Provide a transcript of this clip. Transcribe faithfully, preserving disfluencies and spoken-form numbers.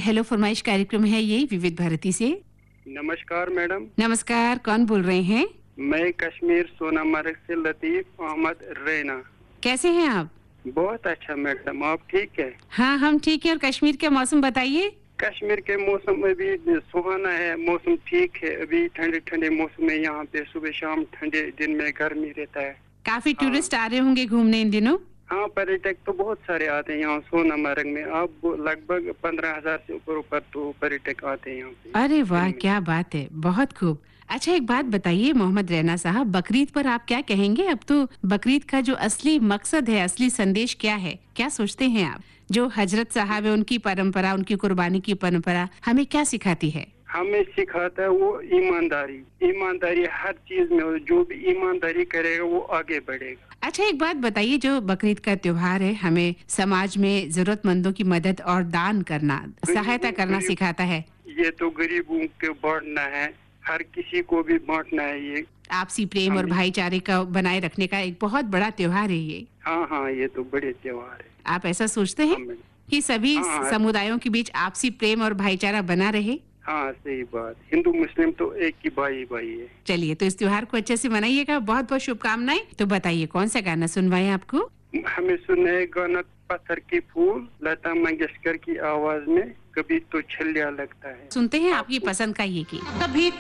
Hello फरमाइश कार्यक्रम है ये विविध भारती से। नमस्कार मैडम। नमस्कार, कौन बोल रहे हैं? मैं कश्मीर सोनामर्ग से लतीफ अहमद रैना। कैसे हैं आप? बहुत अच्छा मैडम, आप ठीक है? हाँ, हम ठीक है। और कश्मीर के मौसम बताइए। कश्मीर के मौसम अभी सुहाना है, मौसम ठीक है। अभी ठंडे ठंडे मौसम में यहाँ पे सुबह शाम ठंडे दिन में गर्मी रहता है। काफी हाँ। टूरिस्ट आ रहे होंगे घूमने इन दिनों। हाँ, पर्यटक तो बहुत सारे आते हैं यहाँ सोनामर्ग में। अब लगभग पंद्रह हजार से ऊपर ऊपर तो पर्यटक आते हैं यहाँ पे। अरे वाह, क्या बात है, बहुत खूब। अच्छा, एक बात बताइए मोहम्मद रैना साहब, बकरीद पर आप क्या कहेंगे? अब तो बकरीद का जो असली मकसद है, असली संदेश क्या है, क्या सोचते हैं आप? जो हजरत साहब है, उनकी परंपरा, उनकी कुर्बानी की परंपरा हमें क्या सिखाती है? हमें सिखाता है वो ईमानदारी। ईमानदारी हर चीज में, जो भी ईमानदारी करेगा वो आगे बढ़ेगा। अच्छा, एक बात बताइए, जो बकरीद का त्योहार है हमें समाज में जरूरतमंदों की मदद और दान करना, सहायता करना सिखाता है। ये तो गरीबों को बांटना है, हर किसी को भी बांटना है। ये आपसी प्रेम और भाईचारे का बनाए रखने का एक बहुत बड़ा त्योहार है ये। हाँ हाँ, ये तो बड़े त्योहार है। आप ऐसा सोचते हैं कि सभी हाँ, समुदायों के बीच आपसी प्रेम और भाईचारा बना रहे? हाँ, सही बात। हिंदू मुस्लिम तो एक ही भाई भाई है। चलिए, तो इस त्योहार को अच्छे से मनाइएगा। बहुत बहुत शुभकामनाएं। तो बताइए कौन सा गाना सुनवाएं आपको? हमें सुनना है गाना पत्थर के फूल, लता मंगेशकर की आवाज में, कभी तो छलिया लगता है। सुनते हैं आपकी पसंद का ये गीत। कभी